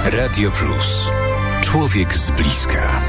Radio Plus. Człowiek z bliska.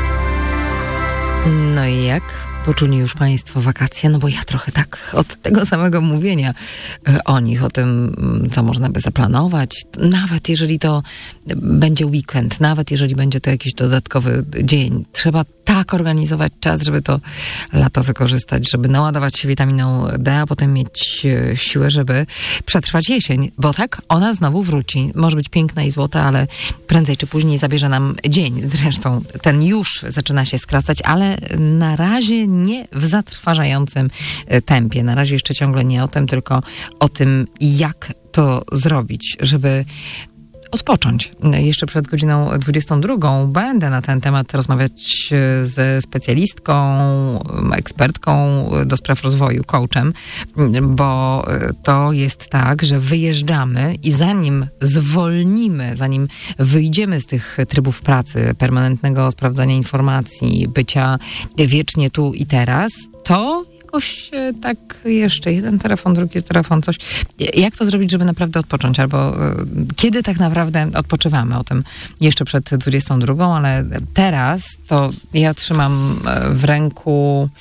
No i jak? Poczuli już Państwo wakacje? No bo ja trochę tak od tego samego mówienia o nich, o tym, co można by zaplanować. Nawet jeżeli to będzie weekend, nawet jeżeli będzie to jakiś dodatkowy dzień. Trzeba tak organizować czas, żeby to lato wykorzystać, żeby naładować się witaminą D, a potem mieć siłę, żeby przetrwać jesień. Bo tak, ona znowu wróci. Może być piękna i złota, ale prędzej czy później zabierze nam dzień. Zresztą ten już zaczyna się skracać, ale na razie nie w zatrważającym tempie. Na razie jeszcze ciągle nie o tym, tylko o tym, jak to zrobić, żeby odpocząć. Jeszcze przed godziną 22 będę na ten temat rozmawiać ze specjalistką, ekspertką do spraw rozwoju, coachem, bo to jest tak, że wyjeżdżamy i zanim zwolnimy, zanim wyjdziemy z tych trybów pracy, permanentnego sprawdzania informacji, bycia wiecznie tu i teraz, to jakoś tak jeszcze jeden telefon, drugi telefon, coś. Jak to zrobić, żeby naprawdę odpocząć? Albo kiedy tak naprawdę odpoczywamy? O tym jeszcze przed 22, ale teraz to ja trzymam w ręku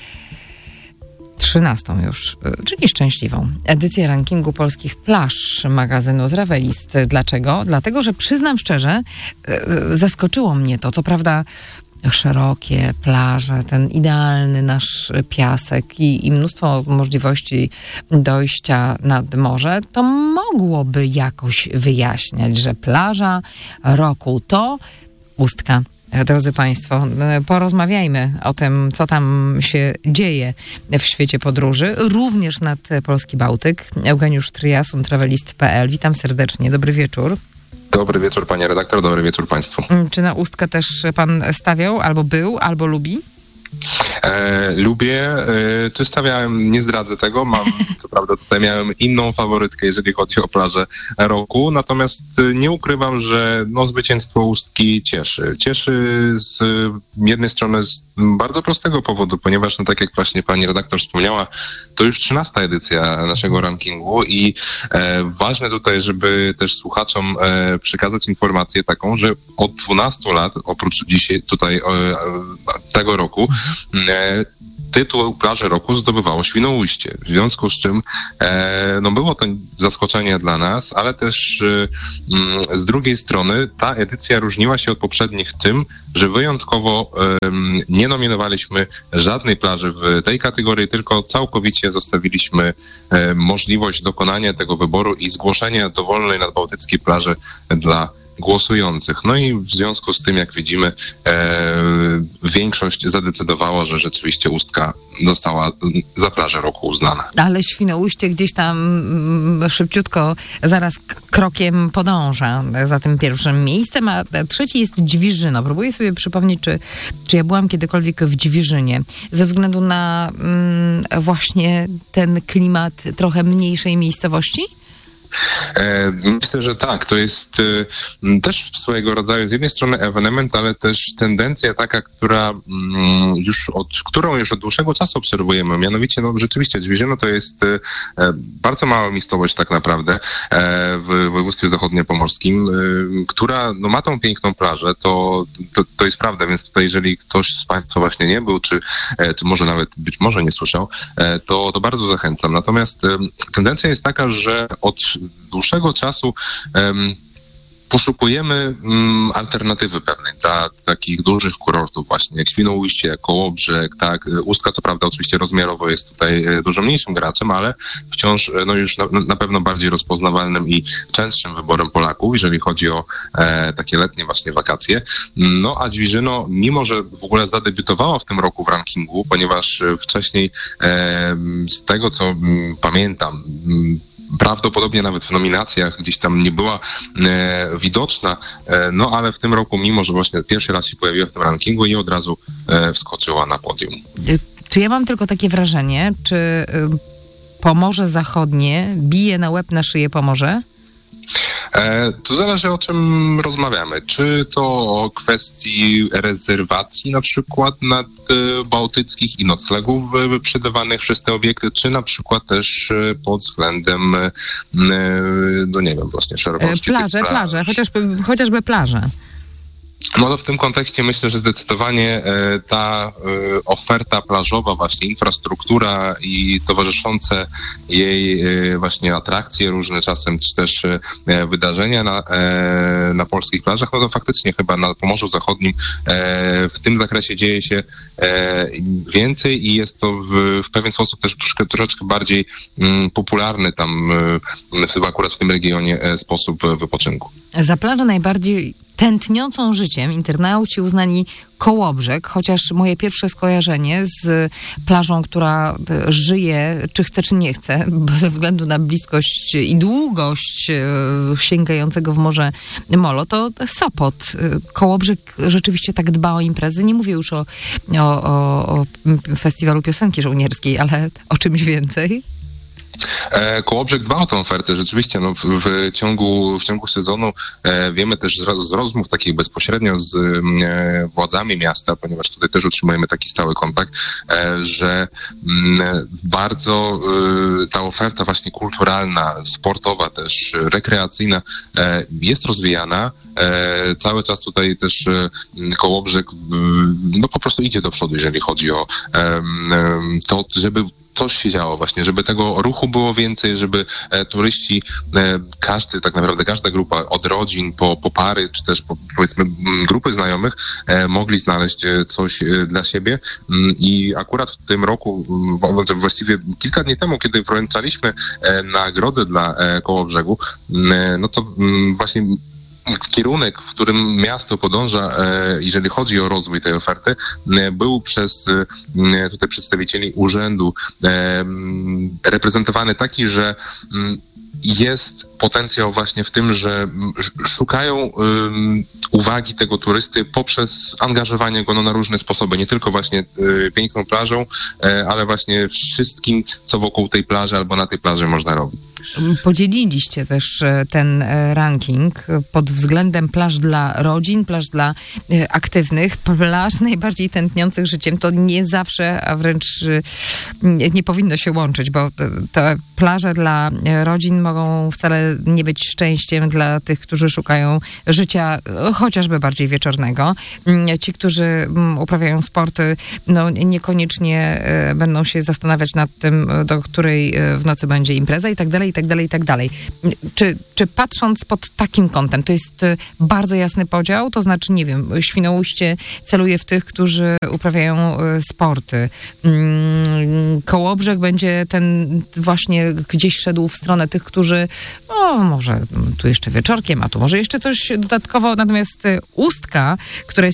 13 już, czyli szczęśliwą edycję rankingu polskich plaż magazynu Zravelist. Dlaczego? Dlatego, że przyznam szczerze, zaskoczyło mnie to. Co prawda szerokie plaże, ten idealny nasz piasek i mnóstwo możliwości dojścia nad morze, to mogłoby jakoś wyjaśniać, że plaża roku to Ustka. Drodzy Państwo, porozmawiajmy o tym, co tam się dzieje w świecie podróży, również nad Polski Bałtyk. Eugeniusz Tryjasun, travelist.pl. Witam serdecznie, dobry wieczór. Dobry wieczór, panie redaktor, dobry wieczór państwu. Czy na Ustkę też pan stawiał, albo był, albo lubi? Lubię, czy stawiałem, nie zdradzę tego, co prawda tutaj miałem inną faworytkę, jeżeli chodzi o plażę roku, natomiast nie ukrywam, że zwycięstwo Ustki cieszy. Cieszy z jednej strony z bardzo prostego powodu, ponieważ tak jak właśnie pani redaktor wspomniała, to już 13. edycja naszego rankingu i ważne tutaj, żeby też słuchaczom przekazać informację taką, że od 12 lat, oprócz dzisiaj tutaj tego roku, tytuł plaży roku zdobywało Świnoujście. W związku z czym było to zaskoczenie dla nas, ale też z drugiej strony ta edycja różniła się od poprzednich tym, że wyjątkowo nie nominowaliśmy żadnej plaży w tej kategorii, tylko całkowicie zostawiliśmy możliwość dokonania tego wyboru i zgłoszenia dowolnej nadbałtyckiej plaży dla głosujących. No i w związku z tym, jak widzimy, większość zadecydowała, że rzeczywiście Ustka została za plażę roku uznana. Ale Świnoujście gdzieś tam szybciutko, zaraz krokiem podąża za tym pierwszym miejscem, a trzeci jest Dźwiżyno. Próbuję sobie przypomnieć, czy ja byłam kiedykolwiek w Dźwiżynie. Ze względu na właśnie ten klimat trochę mniejszej miejscowości? Myślę, że tak. To jest też swojego rodzaju z jednej strony ewenement, ale też tendencja taka, którą już od dłuższego czasu obserwujemy. Mianowicie, rzeczywiście Dźwiżyno to jest bardzo mała miejscowość tak naprawdę w województwie zachodniopomorskim, która ma tą piękną plażę, to jest prawda, więc tutaj jeżeli ktoś z państwa właśnie nie był, czy może nawet być może nie słyszał, to bardzo zachęcam. Natomiast tendencja jest taka, że od dłuższego czasu poszukujemy alternatywy pewnej dla takich dużych kurortów właśnie, jak Świnoujście, Kołobrzeg, tak. Ustka co prawda oczywiście rozmiarowo jest tutaj dużo mniejszym graczem, ale wciąż już na pewno bardziej rozpoznawalnym i częstszym wyborem Polaków, jeżeli chodzi o takie letnie właśnie wakacje. A Dźwiżyno, mimo że w ogóle zadebiutowała w tym roku w rankingu, ponieważ wcześniej z tego co pamiętam, prawdopodobnie nawet w nominacjach gdzieś tam nie była widoczna, ale w tym roku, mimo że właśnie pierwszy raz się pojawiła w tym rankingu i od razu wskoczyła na podium. Czy ja mam tylko takie wrażenie, czy Pomorze Zachodnie bije na łeb na szyję Pomorze? Tu zależy, o czym rozmawiamy. Czy to o kwestii rezerwacji na przykład nad bałtyckich i noclegów przydawanych przez te obiekty, czy na przykład też pod względem, no nie wiem, właśnie szerokości Plaże, chociażby plaże. No to w tym kontekście myślę, że zdecydowanie ta oferta plażowa, właśnie infrastruktura i towarzyszące jej właśnie atrakcje różne czasem, czy też wydarzenia na polskich plażach, no to faktycznie chyba na Pomorzu Zachodnim w tym zakresie dzieje się więcej i jest to w pewien sposób też troszeczkę bardziej popularny tam chyba akurat w tym regionie sposób wypoczynku. Za plażę najbardziej tętniącą życiem internauci uznali Kołobrzeg, chociaż moje pierwsze skojarzenie z plażą, która żyje, czy chce, czy nie chce, ze względu na bliskość i długość sięgającego w morze molo, to Sopot. Kołobrzeg rzeczywiście tak dba o imprezy. Nie mówię już o festiwalu piosenki żołnierskiej, ale o czymś więcej. Kołobrzeg dba o tę ofertę. Rzeczywiście no, w ciągu sezonu wiemy też z rozmów takich bezpośrednio z władzami miasta, ponieważ tutaj też utrzymujemy taki stały kontakt, że bardzo ta oferta właśnie kulturalna, sportowa też, rekreacyjna jest rozwijana. Cały czas tutaj też Kołobrzeg no po prostu idzie do przodu, jeżeli chodzi o to, żeby coś się działo właśnie, żeby tego ruchu było więcej, żeby turyści, tak naprawdę każda grupa od rodzin po pary, czy też powiedzmy grupy znajomych mogli znaleźć coś dla siebie i akurat w tym roku, właściwie kilka dni temu, kiedy wręczaliśmy nagrody dla Kołobrzegu, no to właśnie kierunek, w którym miasto podąża, jeżeli chodzi o rozwój tej oferty, był przez tutaj przedstawicieli urzędu reprezentowany taki, że jest potencjał właśnie w tym, że szukają uwagi tego turysty poprzez angażowanie go na różne sposoby, nie tylko właśnie piękną plażą, ale właśnie wszystkim, co wokół tej plaży albo na tej plaży można robić. Podzieliliście też ten ranking pod względem plaż dla rodzin, plaż dla aktywnych, plaż najbardziej tętniących życiem. To nie zawsze, a wręcz nie powinno się łączyć, bo te plaże dla rodzin mogą wcale nie być szczęściem dla tych, którzy szukają życia chociażby bardziej wieczornego. Ci, którzy uprawiają sporty, no niekoniecznie będą się zastanawiać nad tym, do której w nocy będzie impreza i tak dalej, i tak dalej, i tak dalej. Czy patrząc pod takim kątem, to jest bardzo jasny podział? To znaczy, nie wiem, Świnoujście celuje w tych, którzy uprawiają sporty. Kołobrzeg będzie ten właśnie gdzieś szedł w stronę tych, którzy może tu jeszcze wieczorkiem, a tu może jeszcze coś dodatkowo, natomiast Ustka, które jest